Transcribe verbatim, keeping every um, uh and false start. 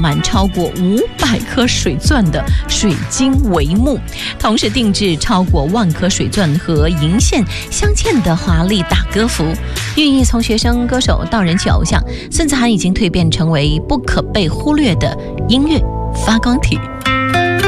满超过五百颗水钻的水晶帷幕，同时定制超过万颗水钻和银线镶嵌的华丽大歌服，寓意从学生歌手到人气偶像，孙子涵已经蜕变成为不可被忽略的音乐发光体。